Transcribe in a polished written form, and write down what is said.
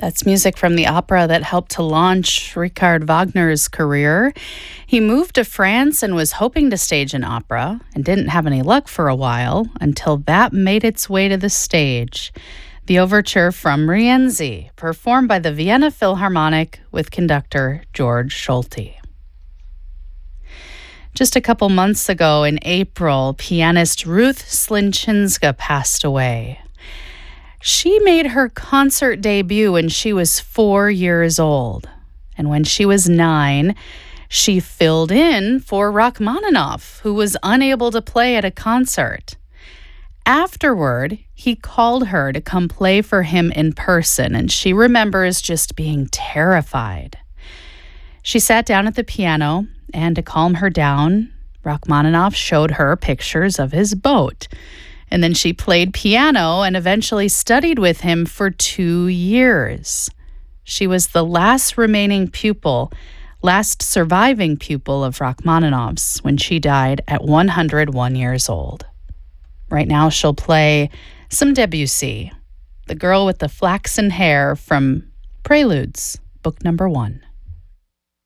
That's music from the opera that helped to launch Richard Wagner's career. He moved to France and was hoping to stage an opera and didn't have any luck for a while until that made its way to the stage. The overture from Rienzi, performed by the Vienna Philharmonic with conductor George Solti. Just a couple months ago in April, pianist Ruth Slinchinska passed away. She made her concert debut when she was 4 years old. And when she was 9, she filled in for Rachmaninoff, who was unable to play at a concert. Afterward, he called her to come play for him in person, and she remembers just being terrified. She sat down at the piano, and to calm her down, Rachmaninoff showed her pictures of his boat. And then she played piano and eventually studied with him for 2 years. She was the last surviving pupil of Rachmaninoff's when she died at 101 years old. Right now she'll play some Debussy, The Girl with the Flaxen Hair from Preludes, book number 1.